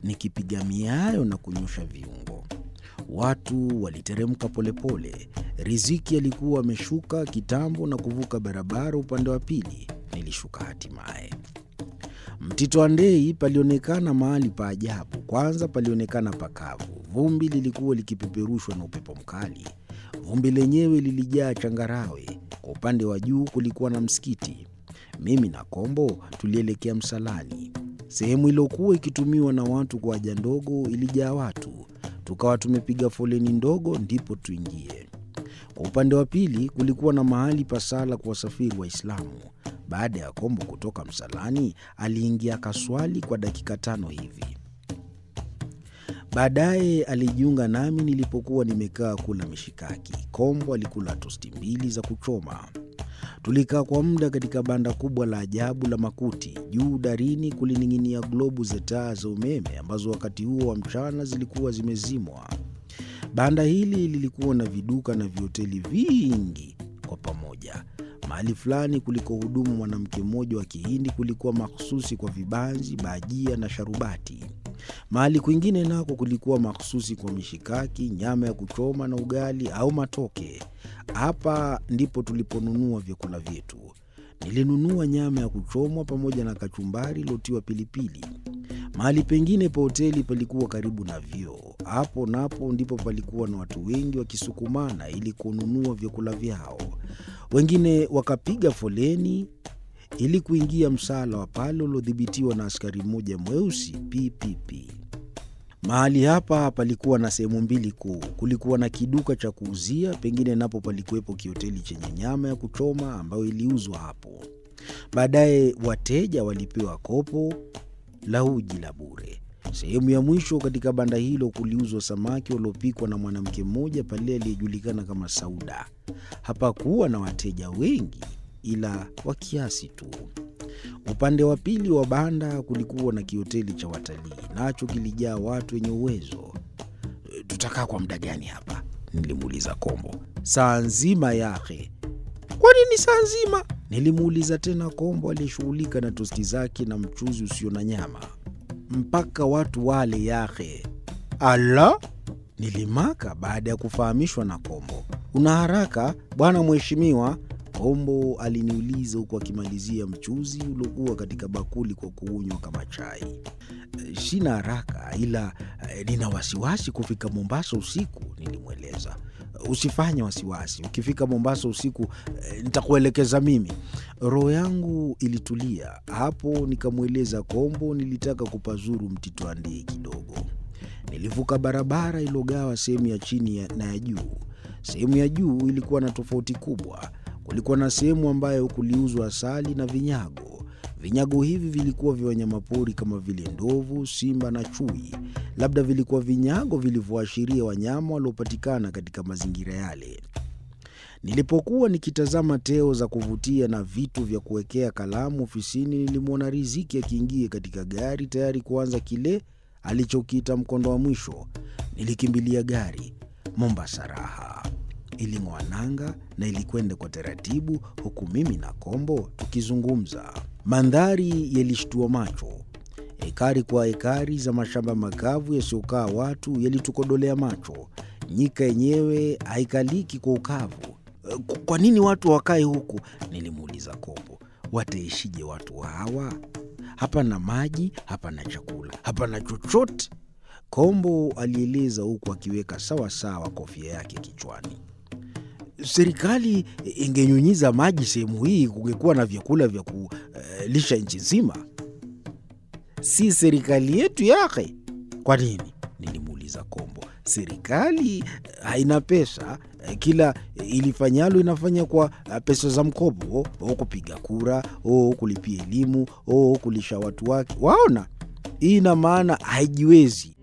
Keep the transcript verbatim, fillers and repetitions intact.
nikipiga miayo na kunyosha viungo. Watu waliteremka polepole. Riziki alikuwa ameshuka kitambo na kuvuka barabara upande wa pili. Nilishuka hatimaye. Mtito Andei palionekana mahali pa ajabu. Kwanza palionekana pakavu. Vumbi lilikuwa likipeperushwa na upepo mkali. Vumbi lenyewe lilijaa changarawe. Kwa upande wa juu kulikuwa na msikiti. Mimi na Kombo tulielekea msalani. Sehemu iliyokuwa ikitumiwa na watu kwa haja ndogo ilijaa watu. Tukawa tumepiga foleni ndogo ndipo tuingie. Kwa upande wa pili kulikuwa na mahali pa sala kwa wasafiri Waislamu. Baada ya Kombo kutoka msalani, aliingia kaswali kwa dakika tano hivi. Baadaye alijiunga nami nilipokuwa nimekaa kula mishikaki. Kombo alikula tosti mbili za kuchoma. Tulikaa kwa muda katika banda kubwa la ajabu la makuti. Juu darini kulining'inia globu za taa za umeme ambazo wakati huo wa mchana zilikuwa zimezimwa. Banda hili lilikuwa na viduka na vihoteli vingi kwa pamoja. Mahali fulani kuliko hudumu mwanamke mmoja wa Kihindi kulikuwa mahususi kwa vibanzi, bajia na sharubati. Mahali kwingine nako kulikuwa mahususi kwa mishikaki, nyama ya kuchoma na ugali au matoke. Hapa ndipo tuliponunua vyakula vyetu. Nilinunua nyama ya kuchomwa pamoja na kachumbari iliyotiwa pilipili. Mahali pengine pa hoteli palikuwa karibu na vyoo. Hapo napo ndipo palikuwa na watu wengi wakisukumana ili kununua vyakula vyao. Wengine wakapiga foleni ili kuingia msala wa pale uliodhibitiwa na askari mmoja mweusi P P P. Mahali hapa palikuwa na sehemu mbili kuu. Kulikuwa na kiduka cha kuuzia, pengine napo palikuwepo kihoteli chenye nyama ya kuchoma ambayo iliuzwa hapo. Baadaye wateja walipewa kopo la uji la bure. Sehemu ya mwisho katika banda hilo kuliuzwa samaki waliopikwa na mwanamke mmoja pale aliyejulikana kama Sauda. Hapakuwa na wateja wengi ila wa kiasi tu. Upande wa pili wa banda kulikuwa na kihoteli cha watalii, nacho kilijaa watu wenye uwezo. "Tutakaa kwa muda gani hapa?" nilimuuliza Kombo. "Saa nzima yake." "Kwa nini saa nzima?" nilimuuliza tena Kombo aliyeshughulika na tosti zake na mchuzi usio na nyama. "Mpaka watu wale yake." "Ala?" nilimaka baada ya kufahamishwa na Kombo. "Una haraka bwana mheshimiwa?" Kombo aliniuliza huku akimalizia mchuzi uliokuwa katika bakuli kwa kuunywa kama chai. "Sina haraka ila nina wasiwasi kufika Mombasa usiku," nilimweleza. "Usifanye wasiwasi. Ukifika Mombasa usiku nitakuelekeza mimi." Roho yangu ilitulia. Hapo nikamweleza Kombo nilitaka kupazuru Mtito Andei kidogo. Nilivuka barabara iliyogawa sehemu ya chini na ya juu. Sehemu ya juu ilikuwa na tofauti kubwa. Kulikuwa na sehemu ambayo kuliuzwa asali na vinyago. Vinyago hivi vilikuwa vya wanyamapori kama vile ndovu, simba na chui. Labda vilikuwa vinyago vilivyoashiria wanyama waliopatikana katika mazingira yale. Nilipokuwa nikitazama teo za kuvutia na vitu vya kuwekea kalamu ofisini, nilimwona Riziki akiingia katika gari tayari kuanza kile alichokiita mkondo wa mwisho. Nilikimbilia gari. Mombasa raha iling'oa nanga na ilikwenda kwa taratibu, huku mimi na Kombo tukizungumza. Mandhari yalishtua macho. Ekari kwa ekari za mashamba makavu yasiokaa watu yalitukodolea macho. Nyika yenyewe haikaliki kwa ukavu. "Kwa nini watu wakae huku?" nilimuuliza Kombo. "Wataishije watu hawa? Hapana maji, hapana chakula, hapana chochote." Kombo alieleza huku akiweka sawa sawa kofia yake kichwani. "Serikali ingenyunyiza maji sehemu hii, kungekuwa na vyakula vya kulisha nchi nzima." "Si serikali yetu yake." "Kwa nini?" nilimuuliza Kombo. "Serikali haina pesa. Kila ilifanyalo inafanya kwa pesa za mkopo, au kupiga kura, au kulipia elimu, au kulisha watu wake. Waona? Hii ina maana haijiwezi."